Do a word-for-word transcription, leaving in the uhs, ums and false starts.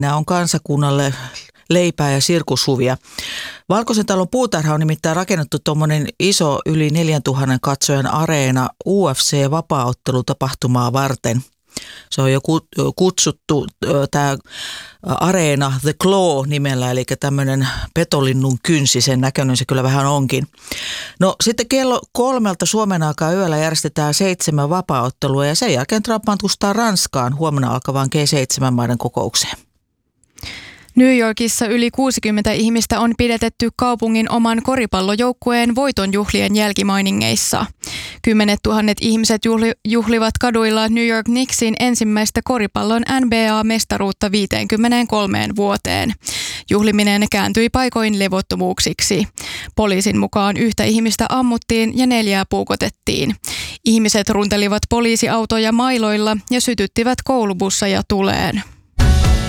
Nämä on kansakunnalle leipää ja sirkushuvia. Valkoisen talon puutarha on nimittäin rakennettu tuommoinen iso yli neljäntuhannen katsojan areena U F C-vapaaottelutapahtumaa varten. Se on jo kutsuttu tämä areena The Claw nimellä, eli tämmöinen petolinnun kynsi, sen näköinen se kyllä vähän onkin. No sitten kello kolmelta Suomen aikaa yöllä järjestetään seitsemän vapaaottelua ja sen jälkeen Trump matkustaa Ranskaan huomenna alkavaan G seitsemän maiden kokoukseen. New Yorkissa yli kuusikymmentä ihmistä on pidätetty kaupungin oman koripallojoukkueen voitonjuhlien jälkimainingeissa. Kymmenet tuhannet ihmiset juhli, juhlivat kaduilla New York Knicksin ensimmäistä koripallon N B A-mestaruutta viiteenkymmeneenkolmeen vuoteen. Juhliminen kääntyi paikoin levottomuuksiksi. Poliisin mukaan yhtä ihmistä ammuttiin ja neljää puukotettiin. Ihmiset runtelivat poliisiautoja mailoilla ja sytyttivät koulubusseja tuleen.